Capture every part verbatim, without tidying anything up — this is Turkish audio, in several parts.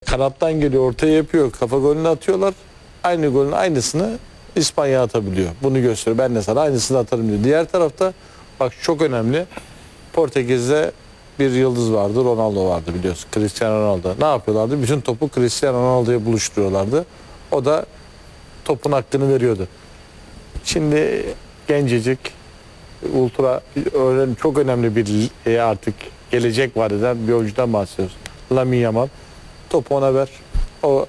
kanattan geliyor, ortaya yapıyor, kafa golünü atıyorlar. Aynı golün aynısını İspanya atabiliyor. Bunu gösteriyor. Ben de sana aynısını atarım diyor. Diğer tarafta bak çok önemli. Portekiz'de bir yıldız vardı. Ronaldo vardı biliyorsun. Cristiano Ronaldo. Ne yapıyorlardı? Bütün topu Cristiano Ronaldo'ya buluşturuyorlardı. O da topun hakkını veriyordu. Şimdi gencecik, ultra öğren çok önemli bir e, artık gelecek vaat eden bir oyuncudan bahsediyoruz. Lamine Yamal. Topu ona ver. O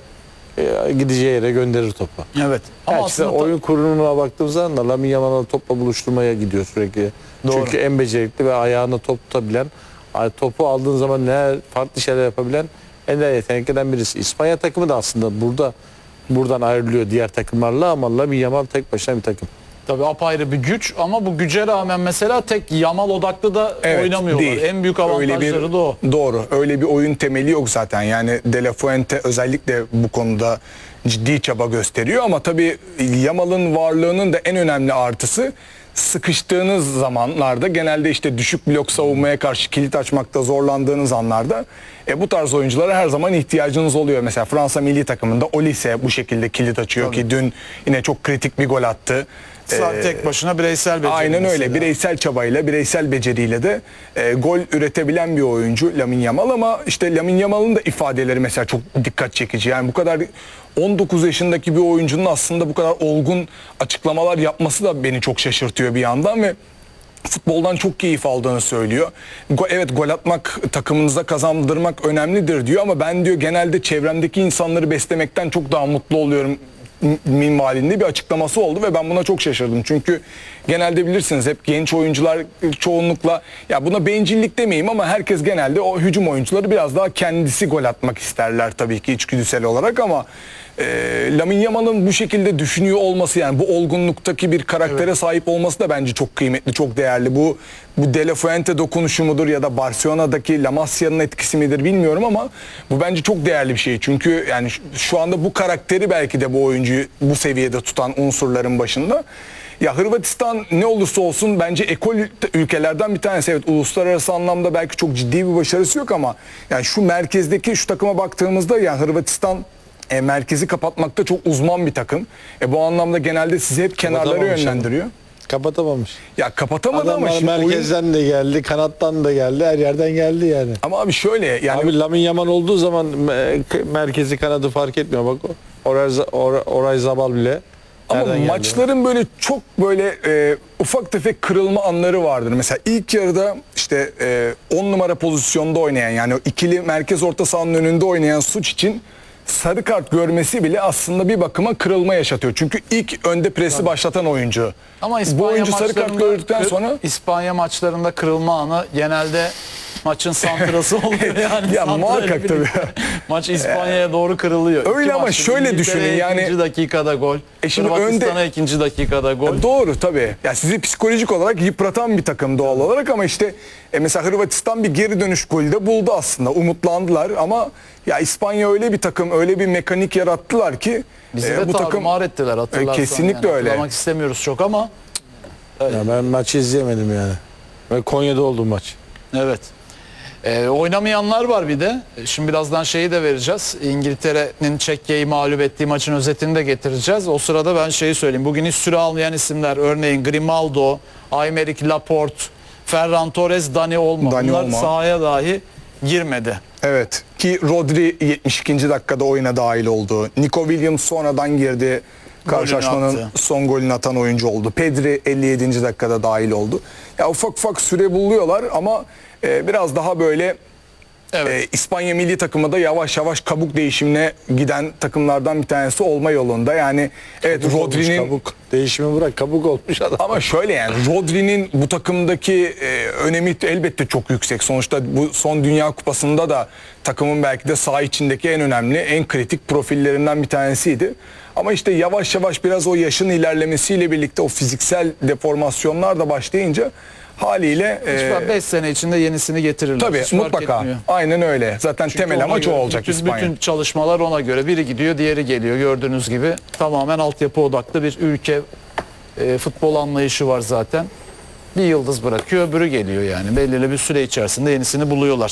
e, gideceği yere gönderir topu. Evet. Ama Ama aslında oyun kurulumuna baktığımız zaman da Lamine Yamal'ı topla buluşturmaya gidiyor sürekli. Doğru. Çünkü en becerikli ve ayağını top tutabilen, topu aldığın zaman ne farklı şeyler yapabilen en yeteneklilerden birisi. İspanya takımı da aslında burada buradan ayrılıyor diğer takımlarla ama Lamine Yamal tek başına bir takım. Tabii apayrı bir güç ama bu güce rağmen mesela tek Yamal odaklı da Evet, oynamıyorlar. değil. En büyük avantajları Öyle bir, da o. Doğru. Öyle bir oyun temeli yok zaten. Yani De La Fuente özellikle bu konuda ciddi çaba gösteriyor ama tabii Yamal'ın varlığının da en önemli artısı sıkıştığınız zamanlarda genelde işte düşük blok savunmaya karşı kilit açmakta zorlandığınız anlarda e, bu tarz oyunculara her zaman ihtiyacınız oluyor. Mesela Fransa milli takımında Olise bu şekilde kilit açıyor Tabii. ki dün yine çok kritik bir gol attı. Ee, tek başına bireysel beceri. Aynen öyle. Mesela. Bireysel çabayla, bireysel beceriyle de e, gol üretebilen bir oyuncu Lamine Yamal ama işte Lamine Yamal'ın da ifadeleri mesela çok dikkat çekici. Yani bu kadar on dokuz yaşındaki bir oyuncunun aslında bu kadar olgun açıklamalar yapması da beni çok şaşırtıyor bir yandan ve futboldan çok keyif aldığını söylüyor. Go- evet gol atmak, takımınıza kazandırmak önemlidir diyor ama ben diyor genelde çevremdeki insanları beslemekten çok daha mutlu oluyorum minvalinde bir açıklaması oldu ve ben buna çok şaşırdım. Çünkü genelde bilirsiniz hep genç oyuncular çoğunlukla ya buna bencillik demeyeyim ama herkes genelde o hücum oyuncuları biraz daha kendisi gol atmak isterler tabii ki içgüdüsel olarak ama e, Lamine Yamal'ın bu şekilde düşünüyor olması yani bu olgunluktaki bir karaktere evet. sahip olması da bence çok kıymetli, çok değerli. Bu bu De La Fuente dokunuşu mudur ya da Barcelona'daki La Masia'nın etkisi midir bilmiyorum ama bu bence çok değerli bir şey. Çünkü yani şu anda bu karakteri belki de bu oyuncuyu bu seviyede tutan unsurların başında. Ya Hırvatistan ne olursa olsun bence ekol ülkelerden bir tanesi. Evet uluslararası anlamda belki çok ciddi bir başarısı yok ama yani şu merkezdeki şu takıma baktığımızda yani Hırvatistan e, merkezi kapatmakta çok uzman bir takım. E, bu anlamda genelde sizi hep kenarlara yönlendiriyor. Ama. Kapatamamış. Ya kapatamadı Adamlar ama şimdi merkezden oyun... de geldi, kanattan da geldi, her yerden geldi yani. Ama abi şöyle yani abi Lamine Yamal olduğu zaman merkezi kanadı fark etmiyor bak. Oray, Oray, Oray Zabal bile. Ama maçların geldi? Böyle çok böyle e, ufak tefek kırılma anları vardır. Mesela ilk yarıda işte on e, numara pozisyonda oynayan yani ikili merkez orta sahanın önünde oynayan Suç için sarı kart görmesi bile aslında bir bakıma kırılma yaşatıyor. Çünkü ilk önde presi Tabii. başlatan oyuncu. Ama İspanya bu oyuncu sarı kart gördükten sonra İspanya maçlarında kırılma anı genelde maçın santrası oluyor yani. Ya muhakkak tabii. Maç İspanya'ya doğru kırılıyor. Öyle ama şöyle düşünün yani. ikinci dakikada gol. E şimdi Hırvatistan'a önde ikinci dakikada gol. Ya doğru tabii. Ya sizi psikolojik olarak yıpratan bir takım doğal olarak ama işte e mesela Hırvatistan bir geri dönüş golü de buldu aslında. Umutlandılar ama ya İspanya öyle bir takım, öyle bir mekanik yarattılar ki bizi e, de bu takım ettiler hatırlarsan. E, kesinlikle yani. öyle. Hatırlamak istemiyoruz çok ama. Evet. Ya ben maçı izleyemedim yani. Ben Konya'da oldum maç. Evet. Ee, oynamayanlar var bir de. Şimdi birazdan şeyi de vereceğiz. İngiltere'nin Çekya'yı mağlup ettiği maçın özetini de getireceğiz. O sırada ben şeyi söyleyeyim. Bugün hiç süre almayan isimler örneğin Grimaldo, Aymeric Laporte, Ferran Torres, Dani Olmo. Dani Bunlar Olmo. sahaya dahi girmedi. Evet ki Rodri yetmiş ikinci dakikada oyuna dahil oldu. Nico Williams sonradan girdi. Karşılaşmanın son golünü atan oyuncu oldu. Pedri elli yedinci dakikada dahil oldu. Ya ufak ufak süre buluyorlar ama e, biraz daha böyle evet. e, İspanya milli takımı da yavaş yavaş kabuk değişimine giden takımlardan bir tanesi olma yolunda. Yani evet Rodri'nin kabuk değişimi bırak kabuk olmuş adam. Ama şöyle yani Rodri'nin bu takımdaki e, önemi elbette çok yüksek. Sonuçta bu son Dünya Kupası'nda da takımın belki de saha içindeki en önemli, en kritik profillerinden bir tanesiydi. Ama işte yavaş yavaş biraz o yaşın ilerlemesiyle birlikte o fiziksel deformasyonlar da başlayınca haliyle beş e, sene içinde yenisini getirirler. Tabii hiç mutlaka. Aynen öyle. Zaten Çünkü temel amaç o olacak bütün, İspanya. Bütün çalışmalar ona göre. Biri gidiyor, diğeri geliyor. Gördüğünüz gibi tamamen altyapı odaklı bir ülke e, futbol anlayışı var zaten. Bir yıldız bırakıyor, öbürü geliyor yani. Belirli bir süre içerisinde yenisini buluyorlar.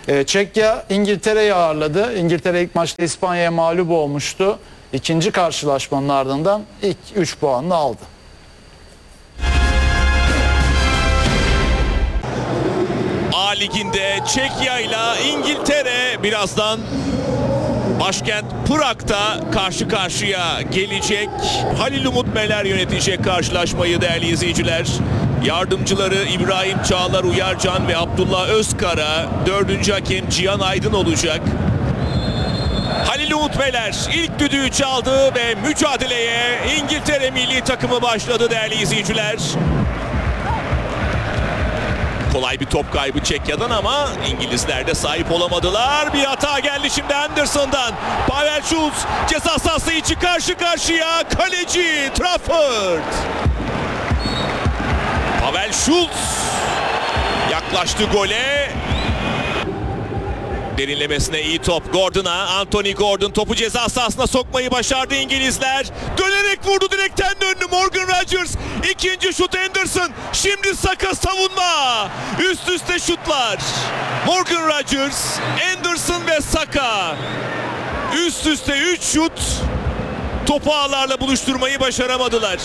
Ee, Çekya İngiltere'yi ağırladı. İngiltere ilk maçta İspanya'ya mağlup olmuştu. İkinci karşılaşmanın ardından ilk üç puanını aldı. A Ligi'nde Çekya ile İngiltere birazdan başkent Prag'da karşı karşıya gelecek. Halil Umut Meler yönetecek karşılaşmayı değerli izleyiciler. Yardımcıları İbrahim Çağlar Uyarcan ve Abdullah Özkara, dördüncü hakem Cihan Aydın olacak. Halil Umut Meler ilk düdüğü çaldı ve mücadeleye İngiltere milli takımı başladı değerli izleyiciler. Kolay bir top kaybı Çekya'dan ama İngilizler de sahip olamadılar. Bir hata geldi şimdi Anderson'dan. Pavel Schulz ceza sahası içi karşı karşıya. Kaleci Trafford. Pavel Schulz yaklaştı gole. Derinlemesine iyi top Gordon'a. Anthony Gordon topu ceza sahasına sokmayı başardı İngilizler. Dönerek vurdu, direkten döndü Morgan Rodgers. İkinci şut Anderson. Şimdi Saka savunma. Üst üste şutlar. Morgan Rodgers, Anderson ve Saka. Üst üste üç şut. Topu ağlarla buluşturmayı başaramadılar.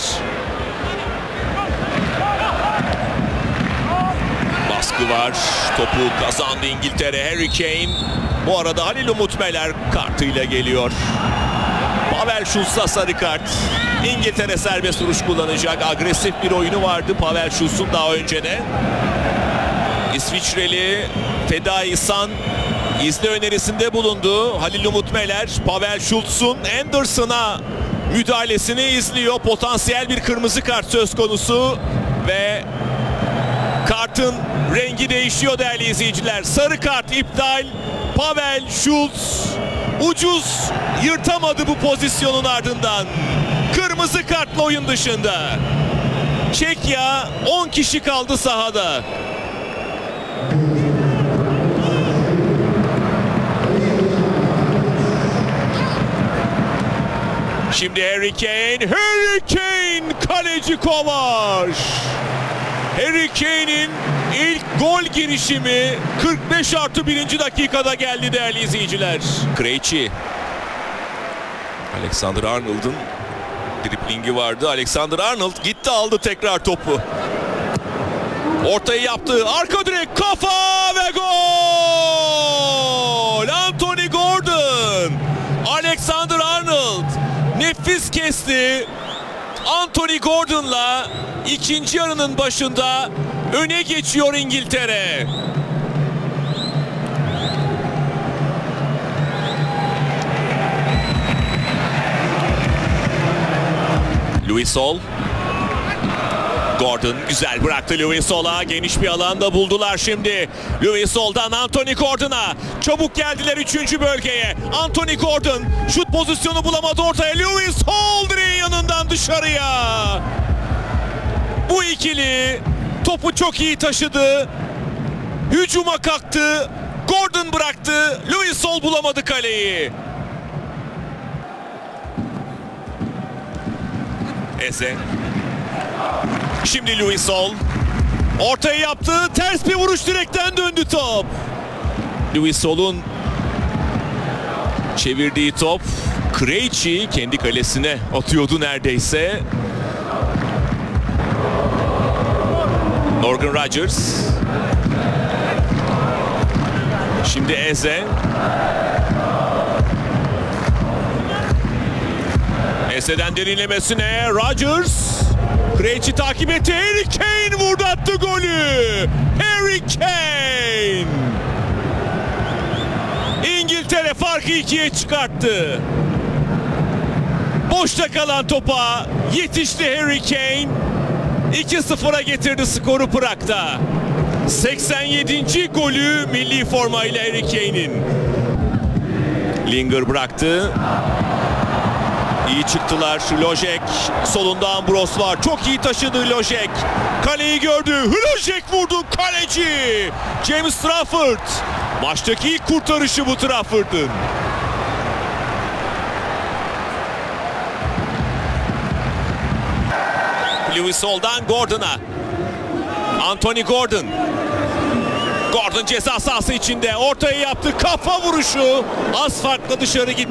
Baskı var. Topu kazandı İngiltere. Harry Kane. Bu arada Halil Umut Meler kartıyla geliyor. Pavel Schulz'a sarı kart. İngiltere serbest vuruş kullanacak. Agresif bir oyunu vardı Pavel Schulz'un daha önce de. İsviçreli Fedai San izle önerisinde bulundu. Halil Umut Meler Pavel Schulz'un Anderson'a müdahalesini izliyor. Potansiyel bir kırmızı kart söz konusu ve kartın rengi değişiyor değerli izleyiciler. Sarı kart iptal. Pavel Schulz ucuz yırtamadı bu pozisyonun ardından. Kırmızı kartla oyun dışında. Çekya on kişi kaldı sahada. Şimdi Harry Kane. Harry Kane kaleci Kovac. Harry Kane'in ilk gol girişimi kırk beş artı birinci dakikada geldi değerli izleyiciler. Krejci. Alexander Arnold'un driblingi vardı. Alexander Arnold gitti aldı tekrar topu. Ortayı yaptı. Arka direk kafa ve gol! Anthony Gordon. Alexander Arnold nefis kesti. Anthony Gordon'la ikinci yarının başında öne geçiyor İngiltere. Louis Hall. Gordon güzel bıraktı Louis Hall'a. Geniş bir alanda buldular şimdi. Louis Hall'dan Anthony Gordon'a. Çabuk geldiler üçüncü bölgeye. Anthony Gordon şut pozisyonu bulamadı ortaya. Louis Hall direğin yanından dışarıya. Bu ikili topu çok iyi taşıdı. Hücuma kalktı. Gordon bıraktı. Louis Hall bulamadı kaleyi. Eze. Şimdi Louis Hall. Ortaya yaptı. Ters bir vuruş, direkten döndü top. Louis Hall'un çevirdiği top. Krejci kendi kalesine atıyordu neredeyse. Morgan Rodgers. Şimdi Eze. Eze'den derinlemesine Rodgers. Krejci takip etti. Harry Kane vurdu, attı golü. Harry Kane. İngiltere farkı ikiye çıkarttı. Boşta kalan topa yetişti Harry Kane. iki sıfıra getirdi skoru Prag'da. seksen yedinci golü milli formayla Harry Kane'in. Linger bıraktı. İyi çıktılar. Lojek solunda Ambros var. Çok iyi taşıdı Lojek. Kaleyi gördü. Lojek vurdu. Kaleci James Trafford. Maçtaki ilk kurtarışı bu Trafford'ın. Louis Hall'dan Gordon'a. Anthony Gordon. Gordon Gordon ceza sahası içinde ortaya yaptı, kafa vuruşu az farklı dışarı gitti.